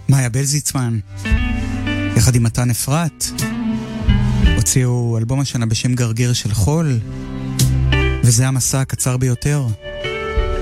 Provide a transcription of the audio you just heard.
מאיה בלזיצמן, יחד עם מתן אפרת, הוציאו אלבום השנה בשם גרגיר של חול, וזה המסע הקצר ביותר.